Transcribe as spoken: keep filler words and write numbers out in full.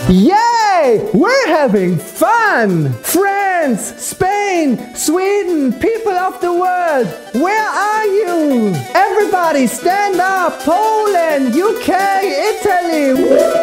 Yay! We're having fun! France, Spain, Sweden, people of the world, where are you? Everybody stand up! Poland, U K, Italy!